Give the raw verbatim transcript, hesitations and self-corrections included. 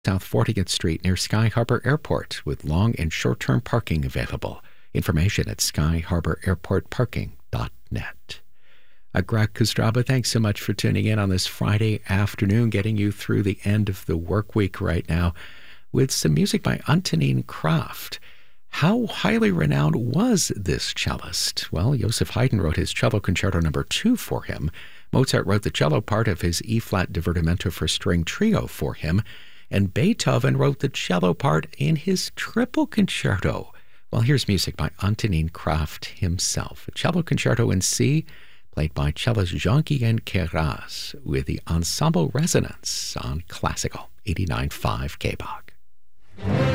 South fortieth Street near Sky Harbor Airport, with long and short-term parking available. Information at sky harbor airport parking dot net. Uh, Greg Kostraba, thanks so much for tuning in on this Friday afternoon, getting you through the end of the work week right now with some music by Antonín Krafft. How highly renowned was this cellist? Well, Joseph Haydn wrote his cello concerto number two for him. Mozart wrote the cello part of his E-flat divertimento for string trio for him. And Beethoven wrote the cello part in his triple concerto. Well, here's music by Antonín Krafft himself. A cello concerto in C, played by cellist Jean-Guyen Queyras, with the Ensemble Resonance on Classical eighty-nine point five K B O G.